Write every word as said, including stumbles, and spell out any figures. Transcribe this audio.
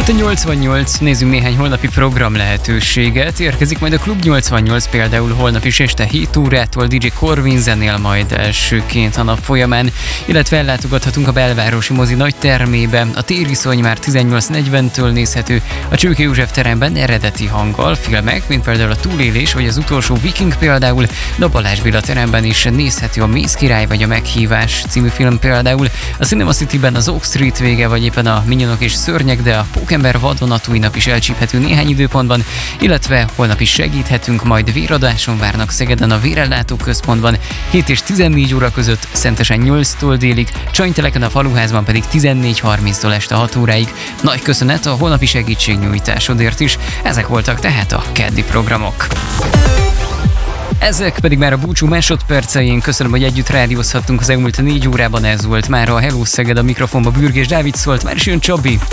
Itt a nyolcvannyolc, nézzünk néhány holnapi program lehetőséget. Érkezik majd a Klub nyolcvannyolc például holnap is este hét órától, dé dzsé Corvin zenél majd elsőként a nap folyamán, illetve ellátogathatunk a belvárosi mozi nagy termébe. A tériszony már tizennyolc negyventől nézhető a Csőke József teremben eredeti hanggal, filmek, mint például a Túlélés vagy az utolsó Viking például, de a Balázs Béla teremben is nézhető a Mész király vagy a Meghívás című film például. A Cinema Cityben az Oak Street vége vagy éppen a Minyonok és Szörnyek, de a Pókember vadonatúj nap is elcsíphető néhány időpontban, illetve holnap is segíthetünk, majd véradáson várnak Szegeden a Vérellátó Központban hét és tizennégy óra között, Szentesen nyolctól délig, Csanyteleken a Faluházban pedig tizennégy harminctól este hat óráig. Nagy köszönet a holnapi segítségnyújtásodért is. Ezek voltak tehát a keddi programok. Ezek pedig már a búcsú másodpercein. Köszönöm, hogy együtt rádiózhattunk az elmúlt négy órában. Ez volt már a Hello Szeged, a mikrofonba Bürgés Dávid szólt, már is jön Csabi.